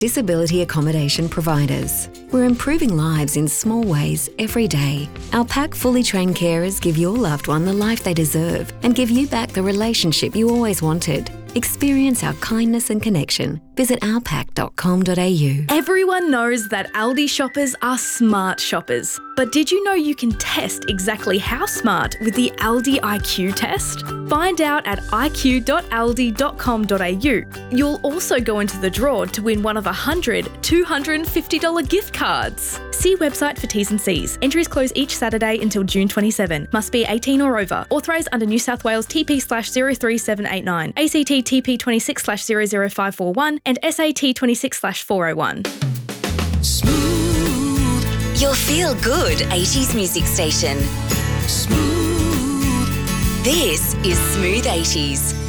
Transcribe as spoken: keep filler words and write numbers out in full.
Disability accommodation providers. We're improving lives in small ways every day. Our PAC fully trained carers give your loved one the life they deserve and give you back the relationship you always wanted. Experience our kindness and connection. Visit our pac dot com dot a u. Everyone knows that Aldi shoppers are smart shoppers. But did you know you can test exactly how smart with the Aldi I Q test? Find out at i q dot aldi dot com dot a u. You'll also go into the draw to win one of one hundred two hundred fifty dollars gift cards. See website for T's and C's. Entries close each Saturday until June twenty-seventh. Must be eighteen or over. Authorised under New South Wales T P slash zero three seven eight nine, A C T T P twenty-six slash zero zero five four one and S A T twenty-six slash four oh one. Smooth. Your feel-good eighties music station. Smooth. This is Smooth eighties.